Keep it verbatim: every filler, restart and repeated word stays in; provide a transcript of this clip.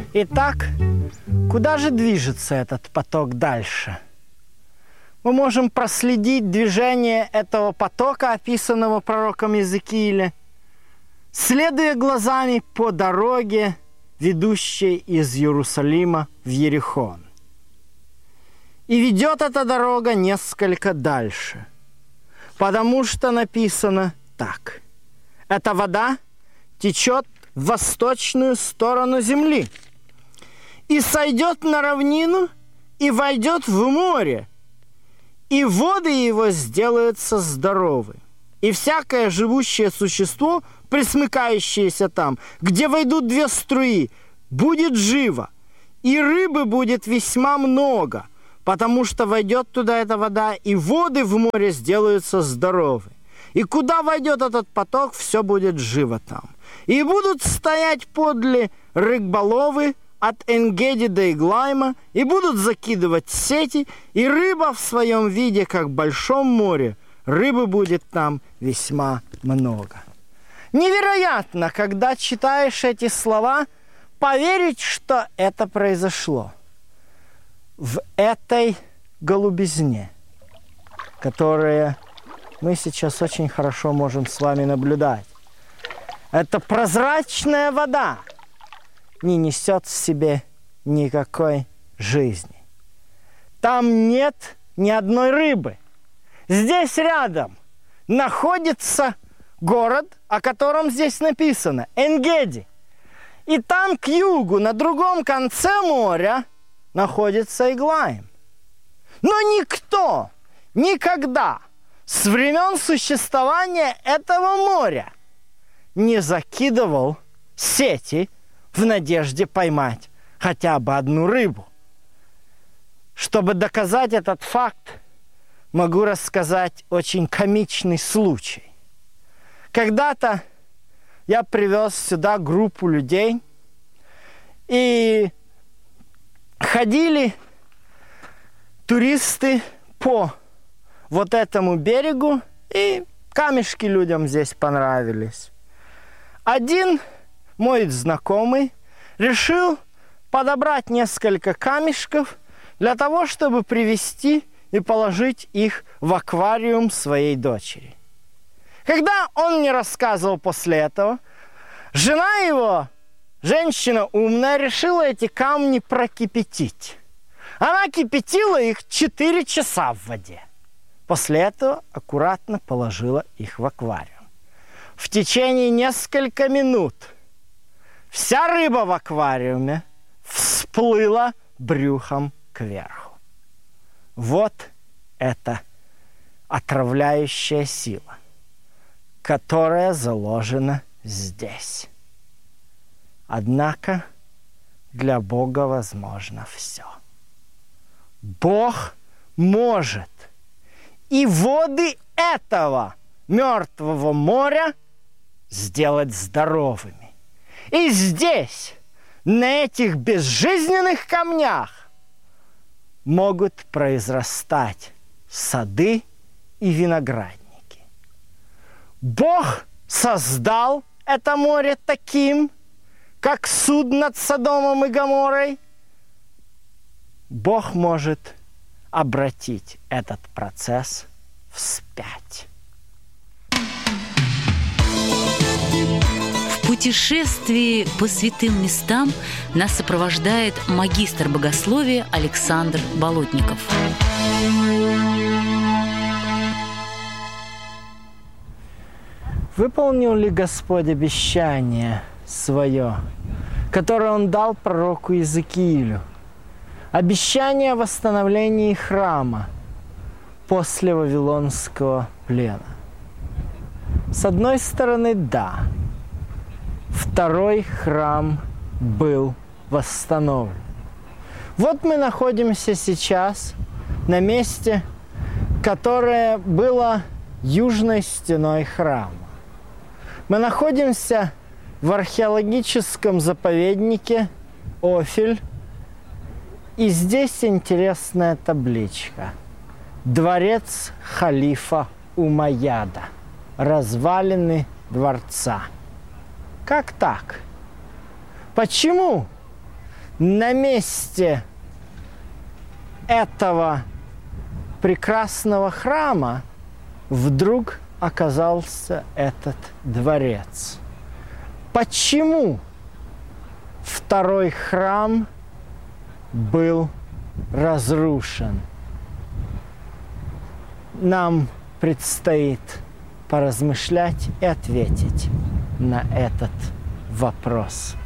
Итак, куда же движется этот поток дальше? Мы можем проследить движение этого потока, описанного пророком Иезекиилем, следуя глазами по дороге, ведущей из Иерусалима в Иерихон. И ведет эта дорога несколько дальше, потому что написано так. Эта вода течет в восточную сторону земли и сойдет на равнину и войдет в море, и воды его сделаются здоровы. И всякое живущее существо, пресмыкающееся там, где войдут две струи, будет живо, и рыбы будет весьма много, потому что войдет туда эта вода, и воды в море сделаются здоровы. И куда войдет этот поток, все будет живо там. И будут стоять подле рыболовы от Энгеди до Иглайма, и будут закидывать сети, и рыба в своем виде, как в большом море, рыбы будет там весьма много. Невероятно, когда читаешь эти слова, поверить, что это произошло в этой голубизне, которую мы сейчас очень хорошо можем с вами наблюдать. Это прозрачная вода не несет в себе никакой жизни. Там нет ни одной рыбы. Здесь рядом находится город, о котором здесь написано, Энгеди. И там к югу, на другом конце моря, находится Иглаим. Но никто никогда с времен существования этого моря не закидывал сети в надежде поймать хотя бы одну рыбу. Чтобы доказать этот факт, могу рассказать очень комичный случай. Когда-то я привез сюда группу людей, и ходили туристы по вот этому берегу, и камешки людям здесь понравились. Один мой знакомый решил подобрать несколько камешков для того, чтобы привезти и положить их в аквариум своей дочери. Когда он мне рассказывал после этого, жена его, женщина умная, решила эти камни прокипятить. Она кипятила их четыре часа в воде. После этого аккуратно положила их в аквариум. В течение нескольких минут вся рыба в аквариуме всплыла брюхом кверху. Вот это отравляющая сила, которая заложена здесь. Однако для Бога возможно все. Бог может и воды этого мертвого моря сделать здоровыми. И здесь, на этих безжизненных камнях, могут произрастать сады и виноградники. Бог создал это море таким, как суд над Содомом и Гоморрой. Бог может обратить этот процесс вспять. В путешествии по святым местам нас сопровождает магистр богословия Александр Болотников. Выполнил ли Господь обещание свое, которое Он дал пророку Иезекиилю? Обещание о восстановлении храма после Вавилонского плена. С одной стороны, да. Второй храм был восстановлен. Вот мы находимся сейчас на месте, которое было южной стеной храма. Мы находимся в археологическом заповеднике Офель. И здесь интересная табличка. Дворец халифа Умайяда. Развалины дворца. Как так? Почему на месте этого прекрасного храма вдруг оказался этот дворец. Почему второй храм был разрушен? Нам предстоит поразмышлять и ответить на этот вопрос.